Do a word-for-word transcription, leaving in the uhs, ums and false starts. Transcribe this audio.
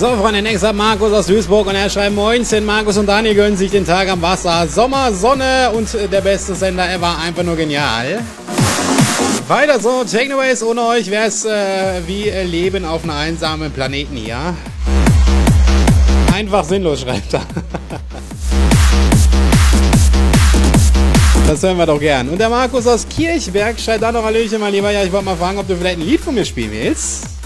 So, Freunde, nächster hat Markus aus Duisburg und er schreibt: Moinchen, Markus und Daniel gönnen sich den Tag am Wasser. Sommer, Sonne und der beste Sender ever, einfach nur genial. Weiter so, Technoways, ohne euch wäre es äh, wie Leben auf einem einsamen Planeten hier. Einfach sinnlos, schreibt er. Das hören wir doch gern. Und der Markus aus Kirchberg schreibt dann noch: Hallöchen, mein Lieber. Ja, ich wollte mal fragen, ob du vielleicht ein Lied von mir spielen willst.